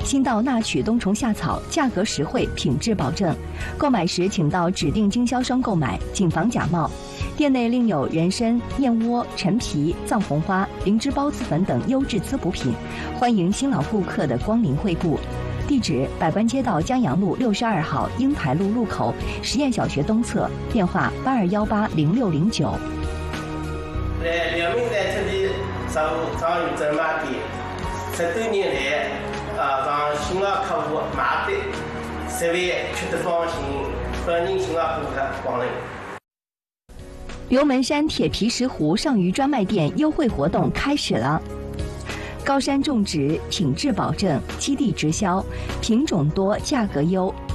新到纳曲冬虫夏草，价格实惠，品质保证。购买时请到指定经销商购买，谨防假冒。店内另有人参、燕窝、陈皮、藏红花、灵芝孢子粉等优质滋补品，欢迎新老顾客的光临惠顾。地址：百官街道江阳路62号英台路路口实验小学东侧，电话82180609。 两名在这里张宇珍买店，10多年来，让新老客户买的食饭吃得放心，欢迎新老顾客光临。 刘门山铁皮石斛上虞专卖店优惠活动开始了。高山种植，品质保证，基地直销，品种多，价格优，